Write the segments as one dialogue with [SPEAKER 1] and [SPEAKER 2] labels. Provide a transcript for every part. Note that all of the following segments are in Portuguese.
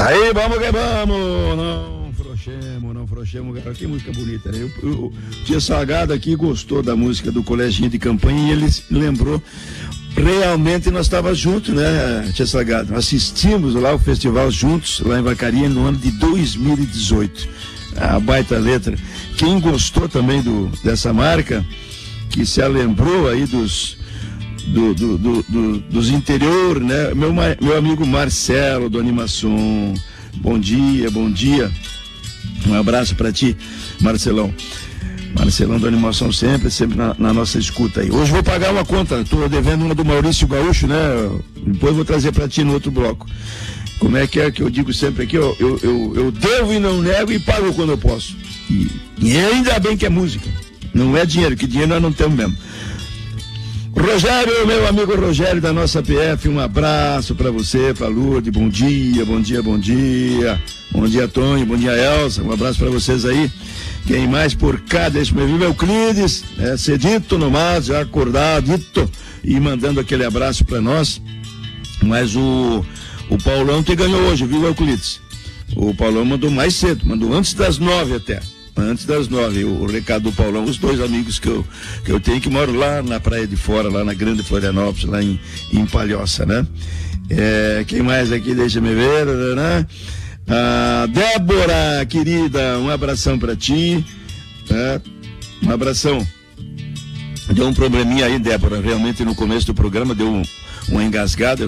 [SPEAKER 1] Aí, vamos que vamos. Não frouxemos, cara. Que música bonita, né? O Tia Salgado aqui gostou da música do Coleginho de Campanha e ele lembrou. Realmente nós estávamos juntos, né, Tia Salgado? Assistimos lá o festival juntos, lá em Vacaria, no ano de 2018. A baita letra. Quem gostou também dessa marca, que se lembrou aí dos interior, né? Meu amigo Marcelo do Animação. Bom dia. Um abraço para ti, Marcelão do Animação, sempre na nossa escuta aí. Hoje vou pagar uma conta, tô devendo uma do Maurício Gaúcho, né? Depois vou trazer para ti no outro bloco. Como é que eu digo sempre aqui, ó, eu devo e não nego e pago quando eu posso. E ainda bem que é música, não é dinheiro, que dinheiro nós não temos mesmo. Rogério, meu amigo Rogério da nossa PF, um abraço para você, para Lourdes, bom dia. Bom dia, Tonho, bom dia, Elza, um abraço para vocês aí. Quem mais por cá, deixa eu ver, Euclides, cedito nomás, já acordadito, e mandando aquele abraço para nós. Mas o Paulão te ganhou hoje, viu, Euclides? O Paulão mandou mais cedo, mandou antes das 9 até. Antes das 9, o recado do Paulão, os dois amigos que eu tenho que moram lá na Praia de Fora, lá na Grande Florianópolis, lá em Palhoça, né? Quem mais aqui, deixa me ver, né? Débora, querida, um abração pra ti, um abração. Deu um probleminha aí, Débora, realmente no começo do programa deu uma engasgada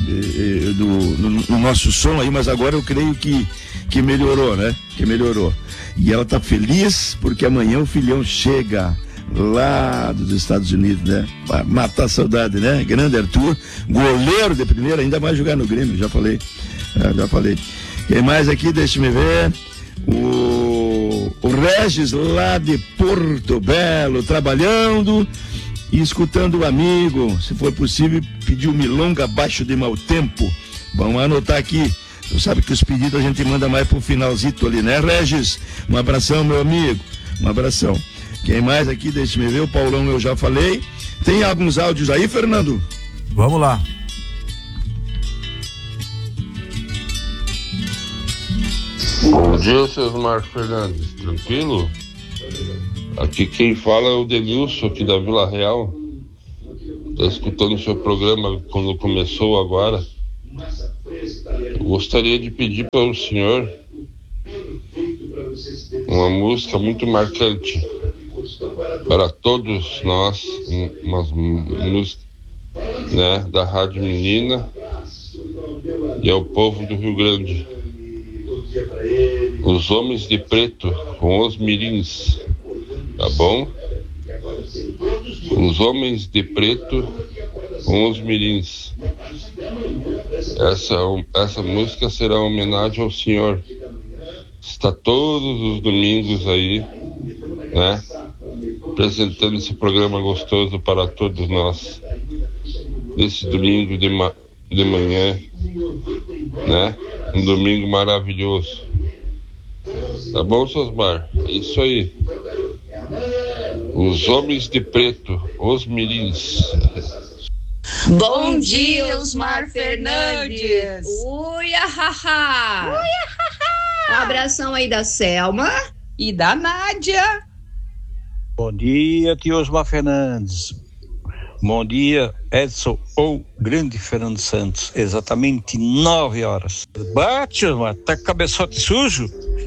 [SPEAKER 1] no nosso som aí, mas agora eu creio que melhorou, né? Que melhorou. E ela tá feliz porque amanhã o filhão chega lá dos Estados Unidos, né? Pra matar a saudade, né? Grande Arthur, goleiro de primeira, ainda mais jogar no Grêmio, já falei. Quem mais aqui, deixa me ver. O Regis lá de Porto Belo, trabalhando e escutando o amigo. Se for possível, pediu milonga abaixo de mau tempo. Vamos anotar aqui. Tu sabe que os pedidos a gente manda mais pro finalzito ali, né, Regis? Um abração, meu amigo. Um abração. Quem mais aqui? Deixa me ver. O Paulão eu já falei. Tem alguns áudios aí, Fernando?
[SPEAKER 2] Vamos lá.
[SPEAKER 3] Bom dia, seus Marcos Fernandes. Tranquilo? Aqui quem fala é o Denilson, aqui da Vila Real. Tá escutando o seu programa quando começou agora. Eu gostaria de pedir para o senhor uma música muito marcante para todos nós, umas músicas, né, da Rádio Menina e ao povo do Rio Grande. Os Homens de Preto com os Mirins, tá bom? Os Homens de Preto com os Mirins. Essa música será uma homenagem ao senhor. Está todos os domingos aí, né? Apresentando esse programa gostoso para todos nós. Esse domingo de manhã, né? Um domingo maravilhoso. Tá bom, Sosmar? É isso aí. Os Homens de Preto, os Mirins.
[SPEAKER 4] Bom dia, Osmar Fernandes. Uiahaha. Um abração aí da Selma e da Nádia.
[SPEAKER 5] Bom dia, tio Osmar Fernandes. Bom dia, Edson ou Grande Fernando Santos. Exatamente 9 horas. Bate, Osmar, tá com o cabeçote sujo?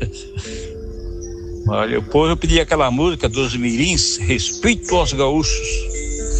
[SPEAKER 5] Olha, depois eu pedi aquela música dos Mirins, Respeito aos Gaúchos.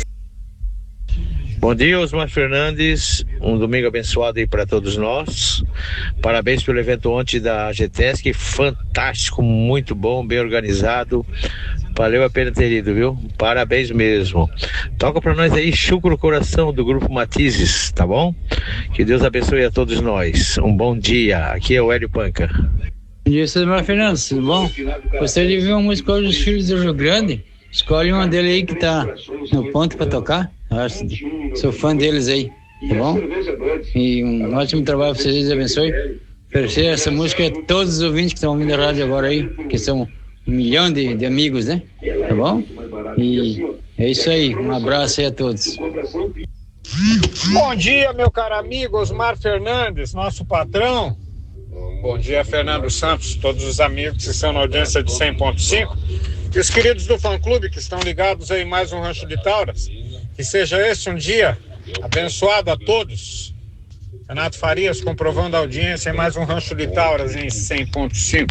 [SPEAKER 6] Bom dia, Osmar Fernandes, um domingo abençoado aí para todos nós. Parabéns pelo evento ontem da GTESC, fantástico, muito bom, bem organizado. Valeu a pena ter ido, viu? Parabéns mesmo. Toca pra nós aí Chucro no Coração do Grupo Matizes, tá bom? Que Deus abençoe a todos nós. Um bom dia. Aqui é o Hélio Panca.
[SPEAKER 7] Bom dia, Osmar Fernandes, tudo bom? Gostaria de ver uma música hoje dos Filhos do Rio Grande. Escolhe uma dele aí que tá no ponto pra tocar. Sou fã deles aí, tá bom? E um ótimo trabalho pra vocês, Deus abençoe. Oferecer essa música a todos os ouvintes que estão ouvindo a rádio agora aí, que são 1 milhão de amigos, né? Tá bom? E é isso aí, um abraço aí a todos.
[SPEAKER 8] Bom dia, meu caro amigo Osmar Fernandes, nosso patrão.
[SPEAKER 2] Bom dia, Fernando Santos, todos os amigos que estão na audiência de 100.5 e os queridos do fã-clube que estão ligados aí em mais um Rancho de Tauras. Que seja esse um dia abençoado a todos. Renato Farias comprovando a audiência em mais um Rancho de Tauras em 100.5.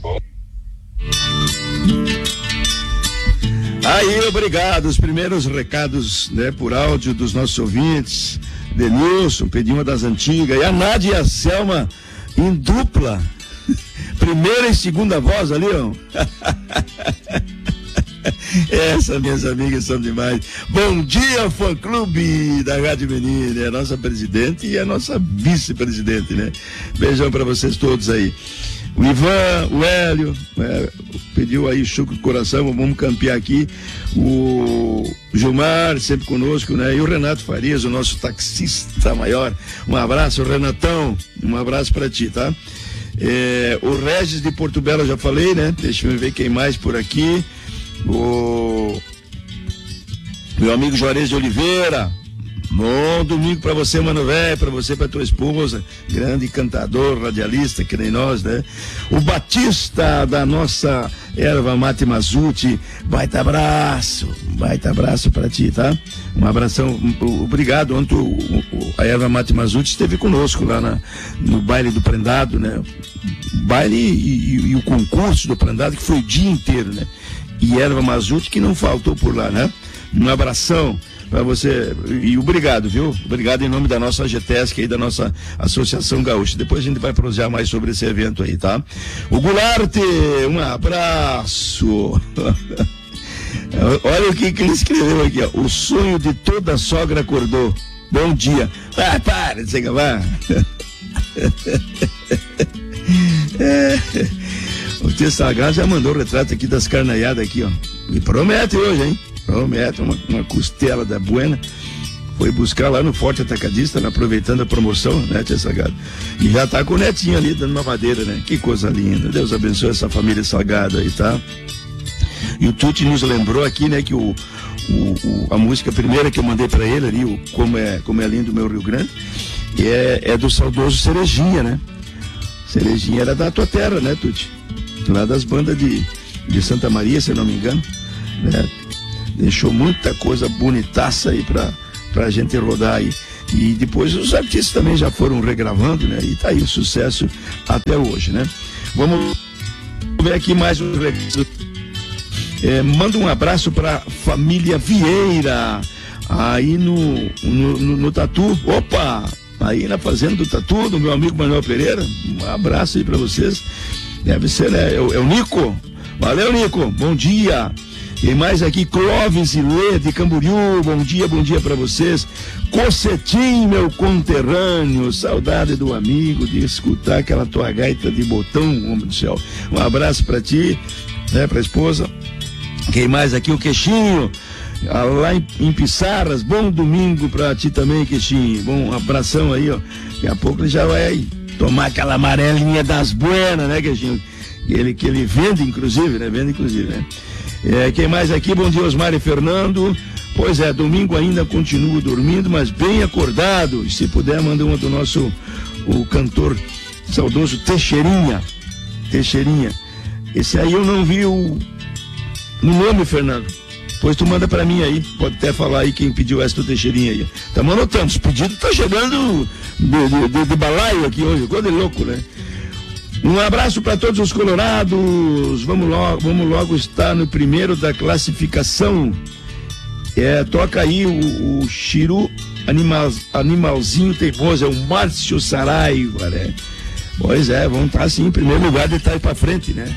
[SPEAKER 1] Aí, obrigado. Os primeiros recados, né, por áudio dos nossos ouvintes. Denilson, pediu uma das antigas. E a Nádia e a Selma em dupla. Primeira e segunda voz ali, ó. Essas minhas amigas são demais. Bom dia, fã-clube da Rádio Menina. É a nossa presidente e a nossa vice-presidente, né? Beijão pra vocês todos aí. O Ivan, o Hélio, pediu aí chuco do coração, vamos campear aqui. O Gilmar, sempre conosco, né? E o Renato Farias, o nosso taxista maior. Um abraço, Renatão. Um abraço pra ti, tá? O Regis de Porto Belo, já falei, né? Deixa eu ver quem mais por aqui. O meu amigo Juarez de Oliveira. Bom domingo pra você, mano velho, pra você, pra tua esposa, grande cantador, radialista, que nem nós, né? O Batista da nossa Erva Mate Mazuti, baita abraço pra ti, tá? Um abração, obrigado. Ontem a Erva Mate Mazuti esteve conosco lá no baile do Prendado, né? O baile e o concurso do Prendado, que foi o dia inteiro, né? E Erva Mazuti que não faltou por lá, né? Um abração para você e obrigado, viu? Obrigado em nome da nossa AGTESC aí, da nossa Associação Gaúcha. Depois a gente vai prosear mais sobre esse evento aí, tá? O Goulart, um abraço. Olha o que ele escreveu aqui, ó. O sonho de toda sogra acordou. Bom dia. Ah, para de se acabar. O Tia Sagrado já mandou o retrato aqui das carnaiadas aqui, ó. E promete hoje, hein? Promete uma costela da Buena. Foi buscar lá no Forte Atacadista, né, aproveitando a promoção, né, Tia Salgado? E já tá com o netinho ali dando uma madeira, né? Que coisa linda. Deus abençoe essa família Salgado aí, tá? E o Tuti nos lembrou aqui, né, que a música primeira que eu mandei pra ele ali, Como é Lindo o Meu Rio Grande, é do saudoso Cerejinha, né? Cerejinha era da tua terra, né, Tuti? Lá das bandas de Santa Maria, se eu não me engano, né? Deixou muita coisa bonitaça aí pra gente rodar aí. E depois os artistas também já foram regravando, né? E tá aí o sucesso até hoje, né? Vamos ver aqui mais um recado. Manda um abraço pra família Vieira, aí no Tatu. Opa! Aí na fazenda do Tatu, do meu amigo Manuel Pereira. Um abraço aí pra vocês. Deve ser, né? É o Nico. Valeu, Nico. Bom dia. E mais aqui, Clóvis e Lê de Camboriú, bom dia pra vocês. Cocetim, meu conterrâneo, saudade do amigo, de escutar aquela tua gaita de botão, homem do céu. Um abraço pra ti, né, pra esposa. Quem mais aqui, o Queixinho, lá em Pissarras, bom domingo pra ti também, Queixinho. Bom, um abração aí, ó. Daqui a pouco ele já vai tomar aquela amarelinha das buenas, né, Queixinho? Que ele vende, inclusive, né? Quem mais aqui? Bom dia, Osmar e Fernando. Pois é, domingo ainda continuo dormindo, mas bem acordado. E se puder, manda uma do nosso o cantor saudoso Teixeirinha. Esse aí eu não vi o nome, Fernando. Pois tu manda pra mim aí. Pode até falar aí quem pediu essa do Teixeirinha aí. Estamos anotando, os pedidos tá chegando de balaio aqui hoje. Coisa de louco, né? Um abraço para todos os colorados. Vamos logo estar no primeiro da classificação. Toca aí o Chiru Animalzinho Teimoso, é o Márcio Saraiva, né? Pois é, vamos estar assim em primeiro lugar de estar aí pra frente, né?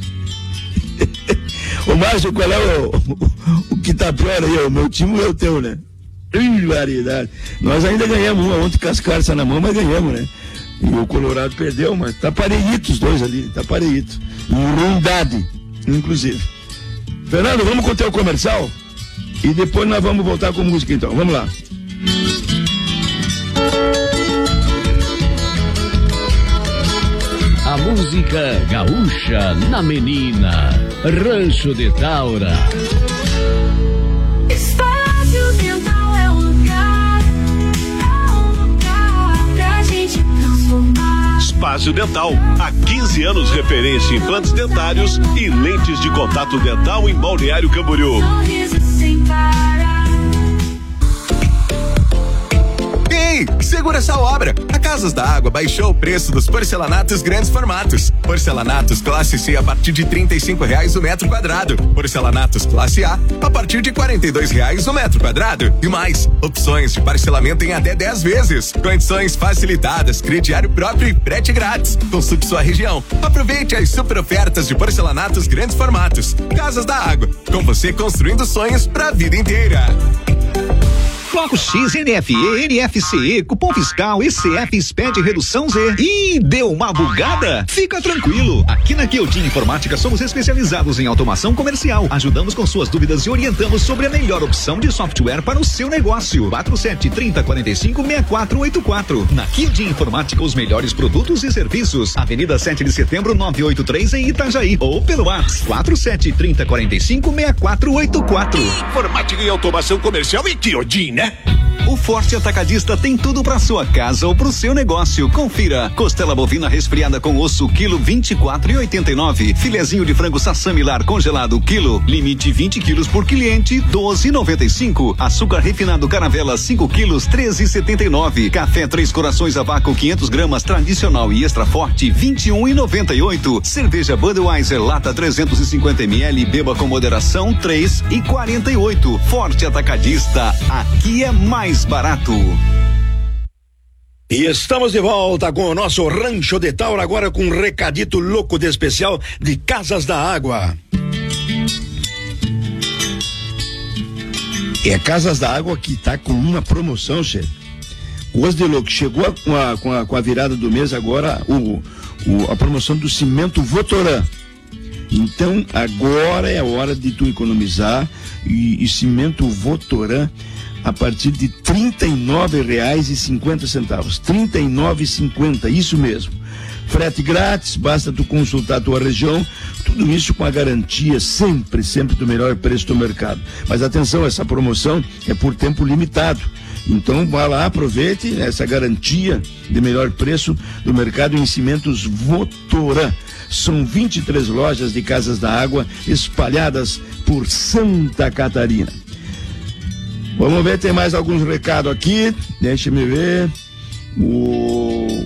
[SPEAKER 1] Ô Márcio, qual é o que tá pior aí? O meu time é o teu, né? Variedade. Nós ainda ganhamos uma ontem, cascarça na mão, mas ganhamos, né? E o Colorado perdeu, mas tá pareito os dois ali, tá pareito. Em ruindade, inclusive. Fernando, vamos com o teu comercial? E depois nós vamos voltar com música então, vamos lá.
[SPEAKER 8] A música gaúcha na Menina, Rancho de Taura.
[SPEAKER 9] Espaço Dental é um lugar pra gente transformar.
[SPEAKER 10] Protofácil Dental. Há 15 anos referência em implantes dentários e lentes de contato dental em Balneário Camboriú.
[SPEAKER 11] Ei, segura essa obra! A Casas da Água baixou o preço dos porcelanatos grandes formatos. Porcelanatos classe C a partir de R$35 o metro quadrado. Porcelanatos classe A partir de R$42 o metro quadrado. E mais, opções de parcelamento em até 10 vezes. Condições facilitadas, crediário próprio e frete grátis. Consulte sua região. Aproveite as super ofertas de porcelanatos grandes formatos. Casas da Água, com você construindo sonhos pra vida inteira.
[SPEAKER 12] Bloco X, NFE, NFCE, cupom fiscal, ECF, SPED, redução Z. Ih, deu uma bugada? Fica tranquilo. Aqui na Quiodim Informática somos especializados em automação comercial. Ajudamos com suas dúvidas e orientamos sobre a melhor opção de software para o seu negócio. 4730456484. Na Quiodim Informática, os melhores produtos e serviços. Avenida 7 de Setembro, 983 em Itajaí. Ou pelo WhatsApp 4730456484.
[SPEAKER 10] Informática e automação comercial e Quiodim, né?
[SPEAKER 12] O Forte Atacadista tem tudo para sua casa ou pro seu negócio. Confira: costela bovina resfriada com osso, quilo 24,89. Filezinho de frango sassamilar congelado, quilo, limite 20 quilos por cliente, 12,95. Açúcar refinado caravela 5 quilos, 13,79. Café Três Corações a vácuo 500 gramas tradicional e extra forte, 21,98. Cerveja Budweiser lata 350 ml, beba com moderação, 3,48. Forte Atacadista, aqui é mais barato.
[SPEAKER 1] E estamos de volta com o nosso Rancho de Taura, agora com um recadito louco de especial de Casas da Água. É Casas da Água que tá com uma promoção, chefe. Coisa de louco, chegou com a virada do mês agora a promoção do cimento Votoran. Então agora é a hora de tu economizar e cimento Votoran a partir de R$39,50. R$39,50, isso mesmo. Frete grátis, basta tu consultar a tua região, tudo isso com a garantia sempre do melhor preço do mercado. Mas atenção, essa promoção é por tempo limitado. Então vá lá, aproveite essa garantia de melhor preço do mercado em cimentos Votoran. São 23 lojas de Casas da Água espalhadas por Santa Catarina. Vamos ver, tem mais alguns recados aqui. Deixa-me ver. O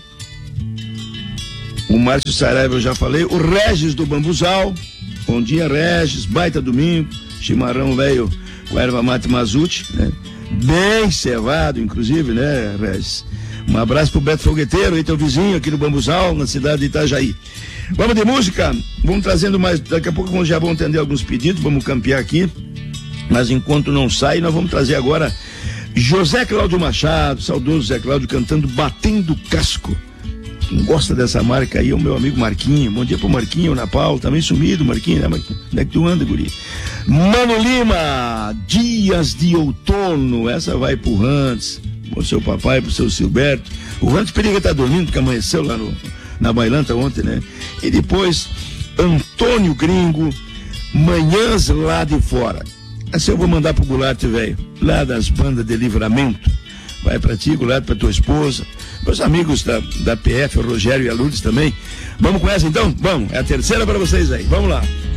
[SPEAKER 1] Márcio Saraiva eu já falei. O Regis do Bambuzal. Bom dia, Regis. Baita domingo. Chimarrão velho com erva mate Mazuti, né? Bem cevado, inclusive, né, Regis? Um abraço pro Beto Fogueteiro, aí teu vizinho aqui no Bambuzal, na cidade de Itajaí. Vamos de música? Vamos trazendo mais. Daqui a pouco já vamos atender alguns pedidos. Vamos campear aqui. Mas enquanto não sai, nós vamos trazer agora José Cláudio Machado, saudoso José Cláudio, cantando Batendo Casco. Quem gosta dessa marca aí é o meu amigo Marquinho. Bom dia pro Marquinho, na Paula, também sumido, Marquinho, né, Marquinho? Onde é que tu anda, guri? Mano Lima, Dias de Outono, essa vai pro Rantes, pro seu papai, pro seu Silberto. O Rantes periga tá dormindo, porque amanheceu lá na Bailanta ontem, né? E depois, Antônio Gringo, Manhãs lá de Fora. Assim eu vou mandar pro Goulart, velho, lá das bandas de Livramento. Vai pra ti, Goulart, pra tua esposa, meus amigos da PF, o Rogério e a Lourdes também. Vamos com essa então? Vamos, é a terceira para vocês aí, vamos lá.